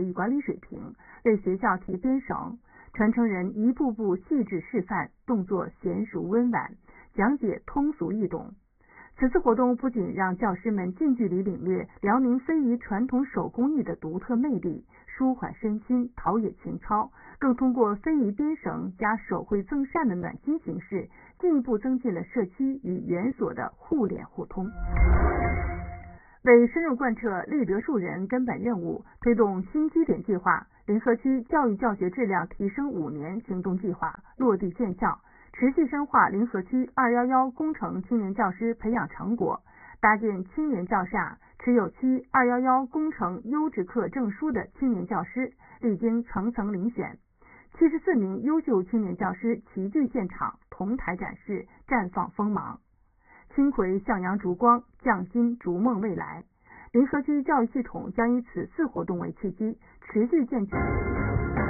育管理水平，为学校提编绳，传承人一步步细致示范，动作娴熟温婉，讲解通俗易懂。此次活动不仅让教师们近距离领略辽宁非遗传统手工艺的独特魅力，舒缓身心，陶冶情操，更通过非遗编绳加手绘赠扇的暖心形式，进一步增进了社区与园所的互联互通。为深入贯彻立德树人根本任务，推动新基点计划，临河区教育教学质量提升5年行动计划落地见效，持续深化临河区211工程青年教师培养成果，搭建青年教厦，持有区211工程优质课证书的青年教师历经层层遴选，74名优秀青年教师齐聚现场，同台展示，绽放锋芒。青葵向阳烛光，匠心逐梦未来。临河区教育系统将以此次活动为契机，持续建设